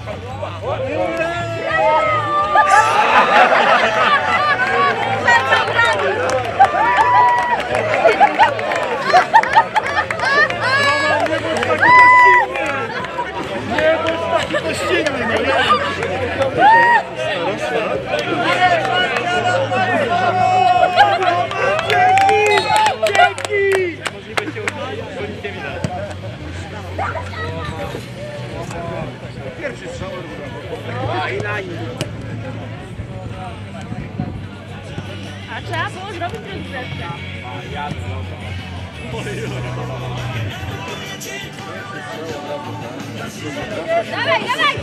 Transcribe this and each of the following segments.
Nie bądź taki gościnny, no ja. Dzięki! Możliwe cię udaje, bo nic nie widać. Pierwszy strzał. A trzeba było zrobić rozgrzewkę. Dawaj, dawaj!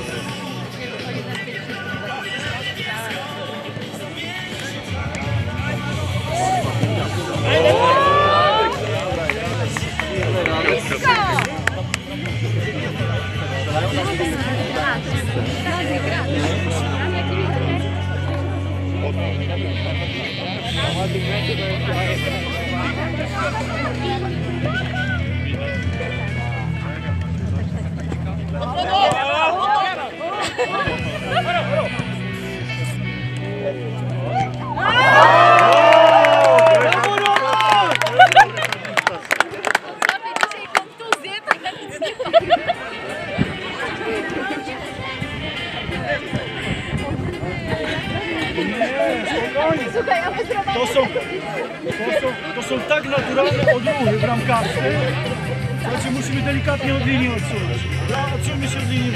To są tak naturalne odruchy bramkarskie, znaczy musimy delikatnie od linii odsunąć. Odsuńmy się od linii.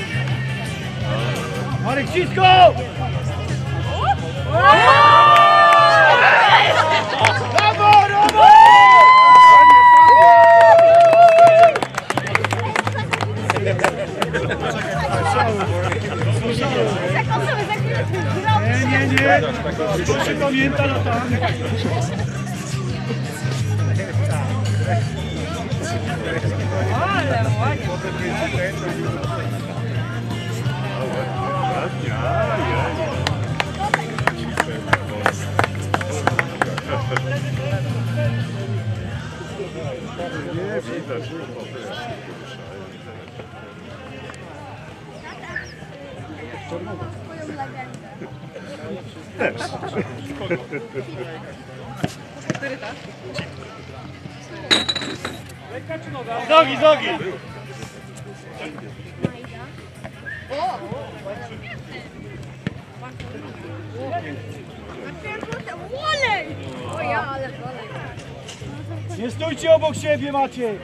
Marek, cisko! Brawo, brawo! Nie. To się pamięta latami. Ale ładnie. Też. Który to? Nogi, nogi! Olej! O ja, ale olej. Nie stójcie obok siebie, Maciej!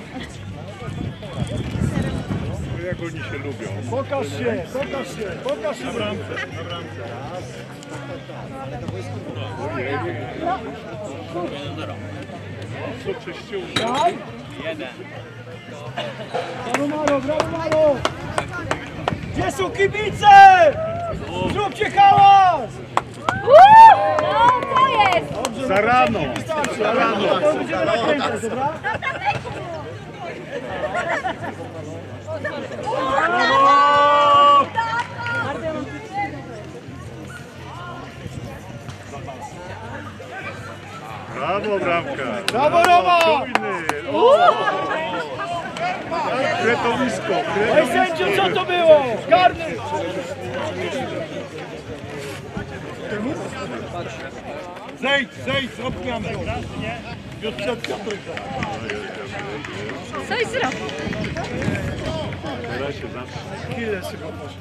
Jak oni się lubią. Pokaż się, pokaż się, pokaż się. Na bramce, na bramce. Co czyścił? Tak? Brawo Maro, brawo Maro! Gdzie są kibice? Zróbcie hałas! No, to jest! Dobrze, Za rano. Wystarczy, Za rano. to będziemy nakręcać, dobra? Brawo, bramka. Brawo, Roma! Czujny. Kretowisko. Ej, sędzio, co to było? Karny! Zejdź, zrób zmianę. Coś zrobił. Teraz się zacznie. Chwilę sobie.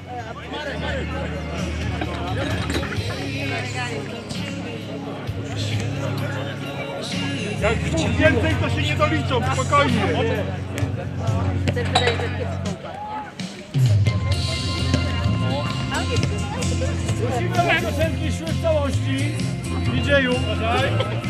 Jak dwóch więcej, to się nie doliczą, spokojnie. Też wydaje, że kiepską. Prosimy, aby piosenki szły w całości. Widzieju.